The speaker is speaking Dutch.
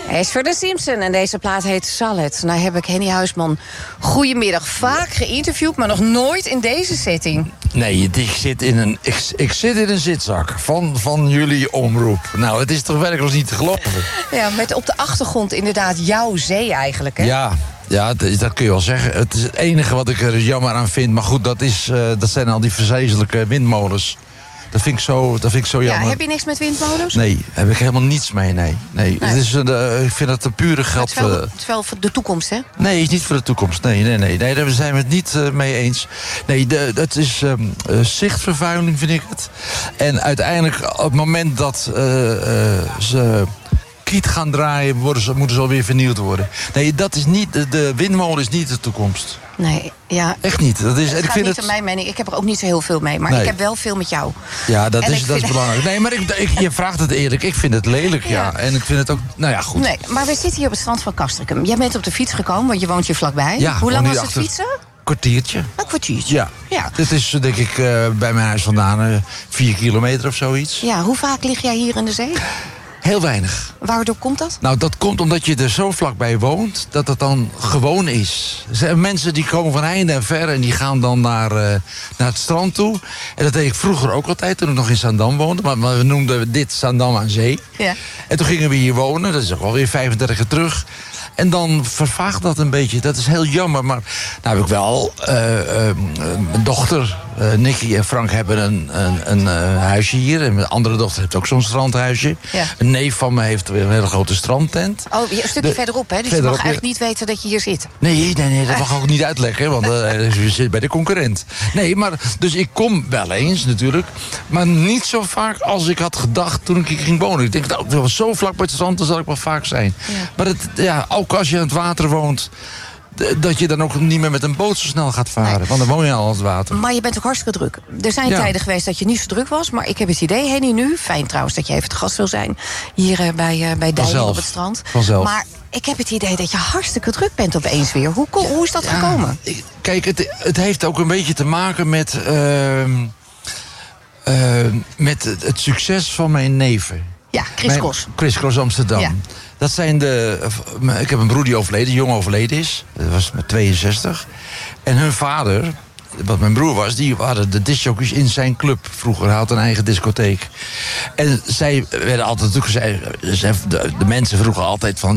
Hij is voor de Simpson en deze plaat heet Salad. Nou heb ik Henny Huisman goedemiddag vaak geïnterviewd, maar nog nooit in deze setting. Nee, ik zit in een zitzak van jullie omroep. Nou, het is toch werkelijk niet te geloven. Ja, met op de achtergrond inderdaad jouw zee eigenlijk, hè? Ja, dat kun je wel zeggen. Het is het enige wat ik er jammer aan vind. Maar goed, dat zijn al die vreselijke windmolens. Dat vind ik zo jammer. Ja, heb je niks met windmolens? Nee, heb ik helemaal niets mee, nee. Het is ik vind dat een pure geld. Het is wel voor de toekomst, hè? Nee, het is niet voor de toekomst. Nee, daar zijn we het niet mee eens. Nee, het is zichtvervuiling, vind ik het. En uiteindelijk, op het moment dat ze kiet gaan draaien, moeten ze alweer vernieuwd worden. Nee, dat is niet, de windmolen is niet de toekomst. Nee, ja. Echt niet. Dat is, het gaat niet om mijn mening. Ik heb er ook niet zo heel veel mee. Maar ik heb wel veel met jou. Ja, dat is belangrijk. Nee, maar je vraagt het eerlijk. Ik vind het lelijk, ja. En ik vind het ook, nou ja, goed. Nee, maar we zitten hier op het strand van Castricum. Jij bent op de fiets gekomen, want je woont hier vlakbij. Ja, hoe lang was het fietsen? Kwartiertje. Een kwartiertje? Ja. Dit is, denk ik, bij mijn huis vandaan 4 kilometer of zoiets. Ja, hoe vaak lig jij hier in de zee? Heel weinig. Waardoor komt dat? Nou, dat komt omdat je er zo vlakbij woont, dat het dan gewoon is. Er zijn mensen die komen van heinde en ver en die gaan dan naar het strand toe. En dat deed ik vroeger ook altijd, toen ik nog in Zaandam woonde. Maar we noemden dit Zaandam aan zee. Ja. En toen gingen we hier wonen, dat is ook alweer 35 jaar terug. En dan vervaagt dat een beetje. Dat is heel jammer. Maar nou heb ik wel mijn dochter, Nicky en Frank hebben een huisje hier. En mijn andere dochter heeft ook zo'n strandhuisje. Ja. Een neef van me heeft een hele grote strandtent. Oh, een stukje verderop, hè? Dus je mag eigenlijk niet weten dat je hier zit. Nee, dat mag ik ook niet uitleggen. Want je zit bij de concurrent. Nee, maar dus ik kom wel eens natuurlijk. Maar niet zo vaak als ik had gedacht toen ik hier ging wonen. Ik denk, nou, dat was zo vlak bij het strand, dan zal ik wel vaak zijn. Ja. Maar ook als je aan het water woont, dat je dan ook niet meer met een boot zo snel gaat varen. Nee. Want dan woon je al aan het water. Maar je bent ook hartstikke druk. Er zijn tijden geweest dat je niet zo druk was. Maar ik heb het idee, Henny, nu, fijn trouwens dat je even te gast wil zijn, hier bij Dijlen op het strand. Vanzelf. Maar ik heb het idee dat je hartstikke druk bent opeens weer. Hoe is dat gekomen? Kijk, het heeft ook een beetje te maken met het succes van mijn neven. Ja, Chris Cross. Chris Cross Amsterdam. Ja. Dat zijn ik heb een broer die jong overleden is. Dat was met 62. En hun vader, wat mijn broer was, die waren de discjockeys in zijn club. Vroeger had een eigen discotheek. En zij werden altijd natuurlijk gezegd, de mensen vroegen altijd van,